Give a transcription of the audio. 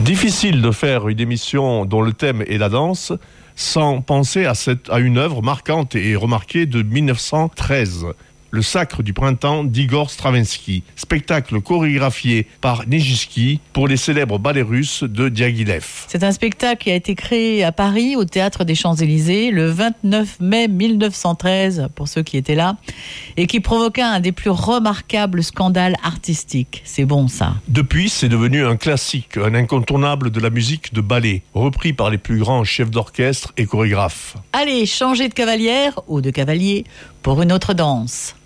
Difficile de faire une émission dont le thème est la danse sans penser à une œuvre marquante et remarquée de 1913. Le Sacre du printemps d'Igor Stravinsky, spectacle chorégraphié par Nijinsky pour les célèbres ballets russes de Diaghilev. C'est un spectacle qui a été créé à Paris, au Théâtre des Champs-Élysées, le 29 mai 1913, pour ceux qui étaient là, et qui provoqua un des plus remarquables scandales artistiques. C'est bon, ça. Depuis, c'est devenu un classique, un incontournable de la musique de ballet, repris par les plus grands chefs d'orchestre et chorégraphes. Allez, changez de cavalière ou de cavalier pour une autre danse.